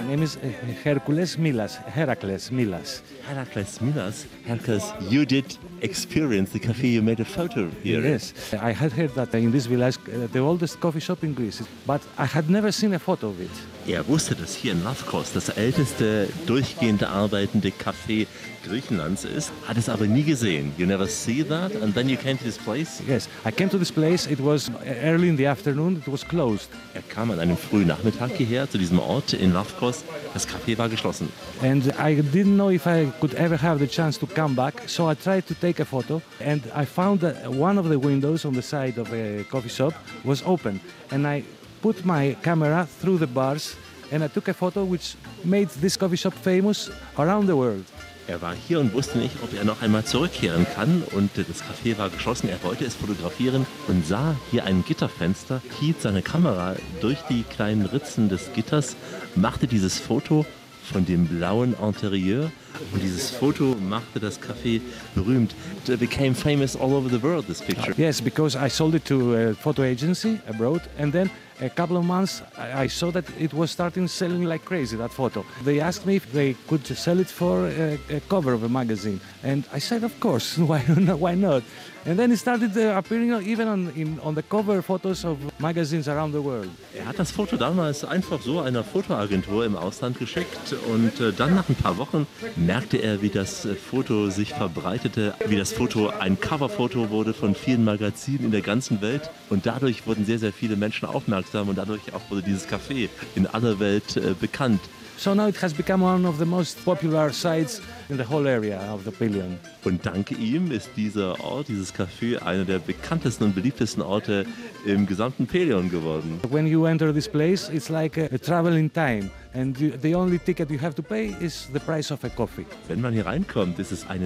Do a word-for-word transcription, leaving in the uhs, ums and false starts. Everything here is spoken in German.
name is uh, Hercules Milas, Heracles Milas. Heracles Milas, Heracles, you did experience the cafe, you made a photo here. Yes, I had heard that in this village, uh, the oldest coffee shop in Greece, but I had never seen a photo of it. Er wusste, dass hier in Lavkos das älteste durchgehend arbeitende Café Griechenlands ist, hat es aber nie gesehen. You never see that, and then you came to this place? Yes, I came to this place, it was early in the afternoon, it was closed. Er kam an einem frühen Nachmittag hierher, zu diesem Ort in Lavkos. Das Café war geschlossen. And I didn't know if I could ever have the chance to come back, so I tried to take a photo, and I found that one of the windows on the side of a coffee shop was open, and I put my camera through the bars, and I took a photo which made this coffee shop famous around the world. Er war hier und wusste nicht, ob er noch einmal zurückkehren kann, und das Café war geschlossen. Er wollte es fotografieren und sah hier ein Gitterfenster, hielt seine Kamera durch die kleinen Ritzen des Gitters, machte dieses Foto von dem blauen Interieur, und dieses Foto machte das Café berühmt. It became famous all over the world, this picture. Yes, because I sold it to a photo agency abroad, and then a couple of months I I saw that it was starting selling like crazy, that photo. They asked me if they could sell it for a, a cover of a magazine, and I said, of course, why not? Why not? And then it started uh, appearing even on, in, on the cover photos of magazines around the world. Er hat das Foto damals einfach so einer Fotoagentur im Ausland geschickt, und äh, dann nach ein paar Wochen merkte er, wie das äh, Foto sich verbreitete, wie das Foto ein Coverfoto wurde von vielen Magazinen in der ganzen Welt, und dadurch wurden sehr, sehr viele Menschen aufmerksam, und dadurch auch wurde dieses Café in aller Welt äh, bekannt. So now it has become one of the most popular sites in the whole area of the Pelion. Und dank ihm ist dieser Ort, dieses Café, einer der bekanntesten und beliebtesten Orte im gesamten Pelion geworden. When you enter this place, it's like a, a travel in time, and you, the only ticket you have to pay is the price of a coffee. Wenn man hier reinkommt, ist es eine